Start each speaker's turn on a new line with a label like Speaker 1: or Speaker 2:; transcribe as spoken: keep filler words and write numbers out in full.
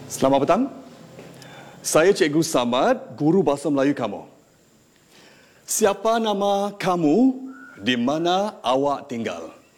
Speaker 1: Selamat petang. Saya Cikgu Samad, guru Bahasa Melayu kamu. Siapa nama kamu? Di mana awak tinggal?